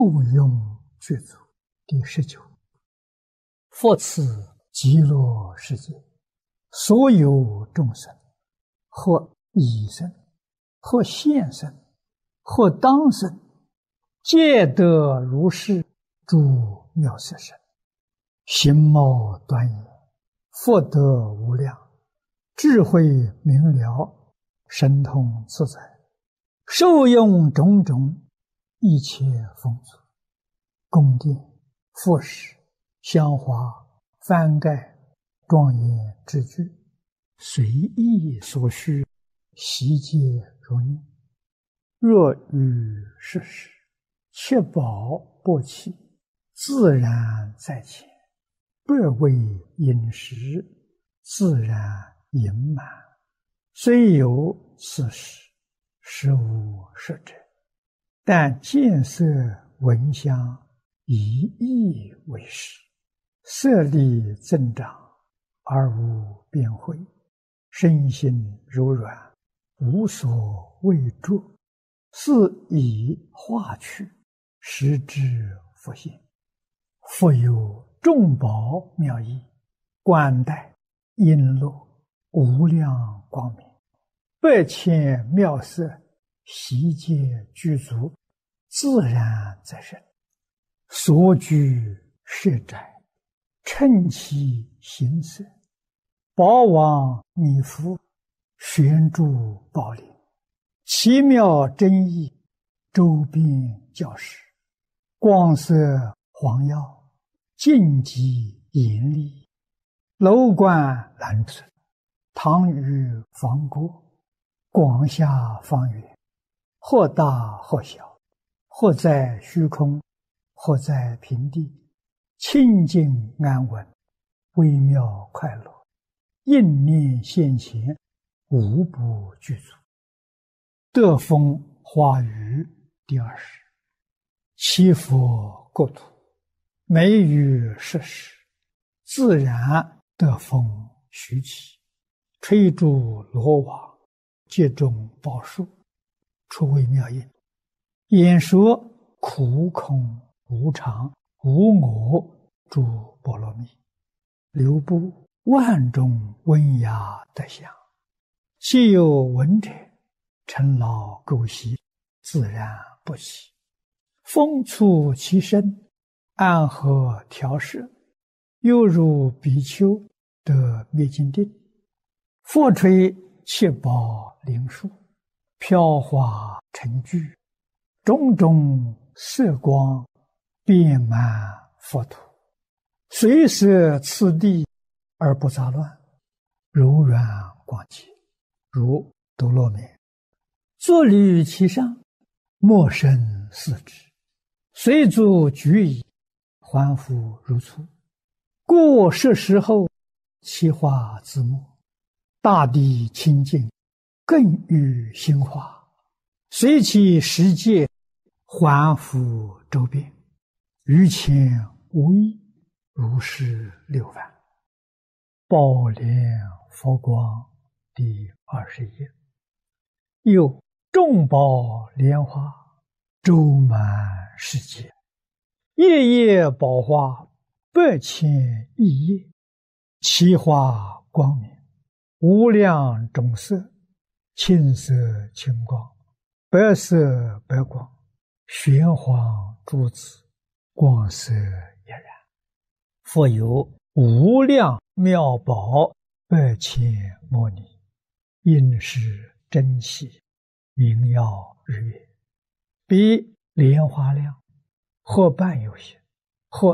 受用具足。第19，佛赐极乐世界所有众生，或已生，或现生，或当生，皆得如是诸妙色身，形貌端严，福德无量，智慧明了，神通自在，受用种种一切丰足，宫殿、复饰、香花、幡盖、庄严之具，随意所需，悉皆如念。若遇世事，切保不弃，自然在前，不为饮食，自然盈满。虽有此事，实无实者，但见色闻香，以意为实，色力增长，而无边慧，身心柔软，无所畏著，是以化去，实之复现。复有众宝妙义，冠带璎珞，无量光明，百千妙色，悉皆具足，自然在身。所居舍宅，称其形色，宝王弥覆，悬诸宝林，奇妙真义，周边教室，光色黄耀，净极严厉，楼观蓝色，堂宇方郭，广厦方圆，或大或小，或在虚空，或在平地，清净安稳，微妙快乐，应念现前，无不具足。得风花雨第20，七佛国土，每于世时，自然得风徐起，吹诸罗网，接种宝树，出微妙音，演说苦空无常无我诸波罗蜜，流布万种温雅德相，既有闻者，尘劳垢习，自然不起。风触其身，安和调摄，犹如比丘得灭尽定。佛吹七宝灵树，飘华成聚，种种色光，遍满佛土，随摄次第而不杂乱，柔软广洁，如多罗面。坐立其上，莫生四肢，随足举矣，还复如初。过世时后，其化自没，大地清净，更与心化，随其世界，还复周遍，于前无异，如是6番。宝莲佛光第21。又众宝莲花，周满世界，夜夜宝花，百千亿叶，其花光明，无量种色，青色青光，白色白光，玄黄珠子，光色俨然。复有无量妙宝，百千摩尼，应是珍稀，明耀日月，比莲花量，或半有限，或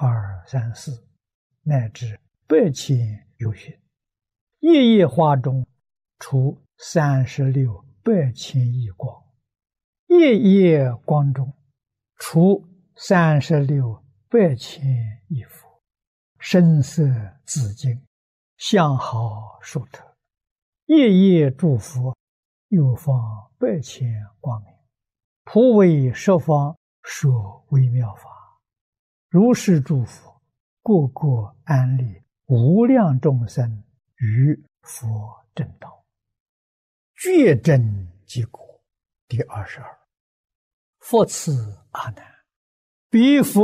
1、2、3、4，乃至百千有限。夜夜花中，出36百千亿光，夜夜光中，出36百千亿佛，声色紫金，相好殊特，夜夜诸佛，又放百千光明，普为十方说微妙法。如是诸佛，个个安立无量众生于佛正道，觉真结果第22。佛赐阿难， 彼佛